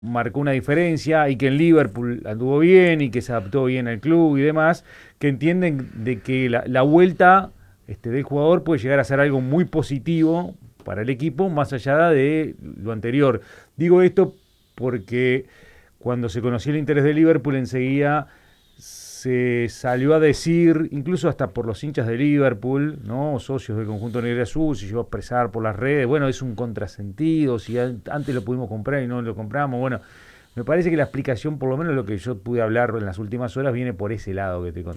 marcó una diferencia y que en Liverpool anduvo bien y que se adaptó bien al club y demás, que entienden de que la vuelta del jugador puede llegar a ser algo muy positivo para el equipo, más allá de lo anterior. Digo esto porque cuando se conoció el interés de Liverpool enseguida se salió a decir, incluso hasta por los hinchas de Liverpool, ¿no? Socios del conjunto negro azul, se llegó a expresar por las redes, bueno, es un contrasentido, si antes lo pudimos comprar y no lo compramos, bueno, me parece que la explicación, por lo menos lo que yo pude hablar en las últimas horas, viene por ese lado que te conté.